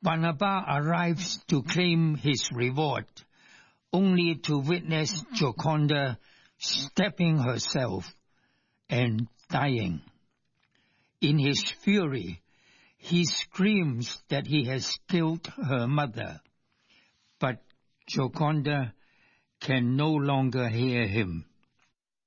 Barnaba arrives to claim his reward, only to witness Gioconda stabbing herself and dying. In his fury, he screams that he has killed her mother, but Gioconda can no longer hear him.